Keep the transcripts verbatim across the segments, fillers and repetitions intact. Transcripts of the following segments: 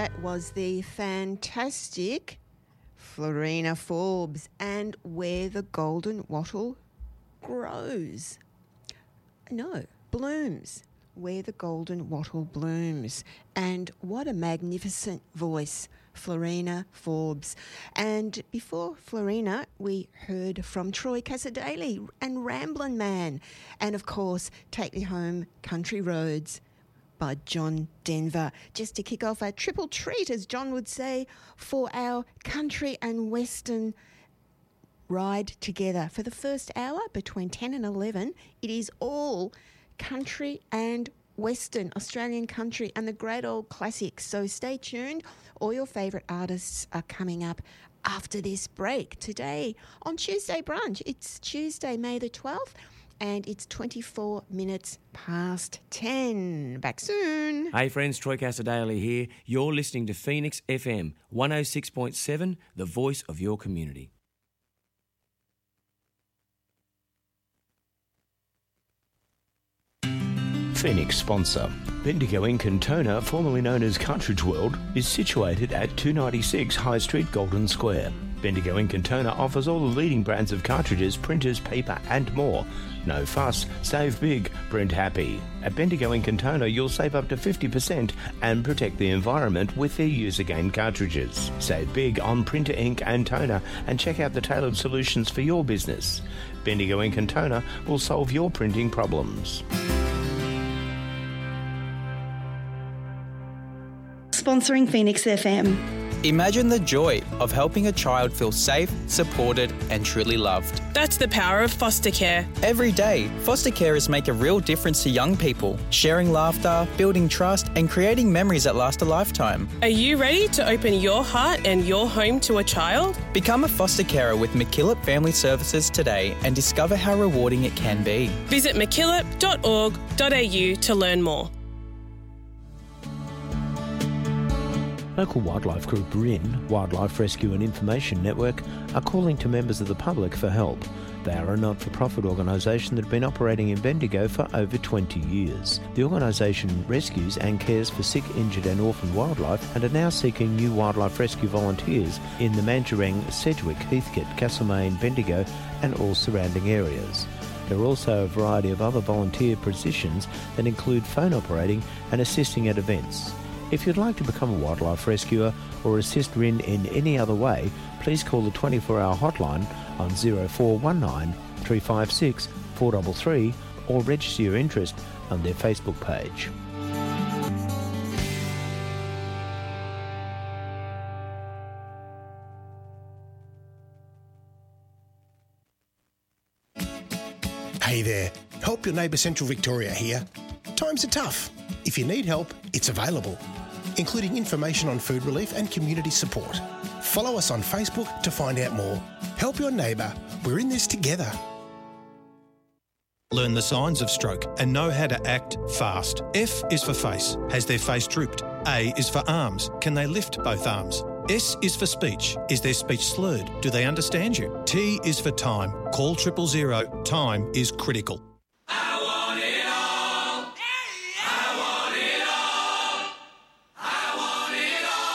that was the fantastic Florina Forbes and Where the Golden Wattle Grows. No, blooms. Where the Golden Wattle Blooms. And what a magnificent voice, Florina Forbes. And before Florina, we heard from Troy Cassar-Daley and Ramblin' Man. And of course, Take Me Home, Country Roads by John Denver. Just to kick off a triple treat, as John would say, for our country and western ride together. For the first hour, between ten and eleven, it is all country and western, Australian country and the great old classics. So stay tuned. All your favourite artists are coming up after this break. Today on Tuesday Brunch, it's Tuesday, May the twelfth, and it's twenty-four minutes past ten. Back soon. Hey friends, Troy Cassar-Daley here. You're listening to Phoenix F M one oh six point seven, the voice of your community. Phoenix sponsor. Bendigo Ink and Toner, formerly known as Cartridge World, is situated at two ninety-six High Street, Golden Square. Bendigo Ink and Toner offers all the leading brands of cartridges, printers, paper and more. No fuss, save big, print happy. At Bendigo Ink and Toner, you'll save up to fifty percent and protect the environment with their use-again cartridges. Save big on printer ink and toner and check out the tailored solutions for your business. Bendigo Ink and Toner will solve your printing problems. Sponsoring Phoenix F M. Imagine the joy of helping a child feel safe, supported and truly loved. That's the power of foster care. Every day, foster carers make a real difference to young people, sharing laughter, building trust and creating memories that last a lifetime. Are you ready to open your heart and your home to a child? Become a foster carer with MacKillop Family Services today and discover how rewarding it can be. Visit mackillop dot org dot a u to learn more. Local wildlife group R I N, Wildlife Rescue and Information Network, are calling to members of the public for help. They are a not-for-profit organisation that have been operating in Bendigo for over twenty years. The organisation rescues and cares for sick, injured and orphaned wildlife and are now seeking new wildlife rescue volunteers in the Mandurang, Sedgwick, Heathcote, Castlemaine, Bendigo and all surrounding areas. There are also a variety of other volunteer positions that include phone operating and assisting at events. If you'd like to become a wildlife rescuer or assist R I N in any other way, please call the twenty-four hour hotline on zero four one nine, three five six, four three three or register your interest on their Facebook page. Hey there, Help Your Neighbour Central Victoria here. Times are tough. If you need help, it's available, including information on food relief and community support. Follow us on Facebook to find out more. Help your neighbour. We're in this together. Learn the signs of stroke and know how to act fast. F is for face. Has their face drooped? A is for arms. Can they lift both arms? S is for speech. Is their speech slurred? Do they understand you? T is for time. Call triple zero. Time is critical.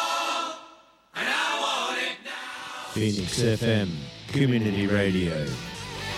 Phoenix F M, Community Radio.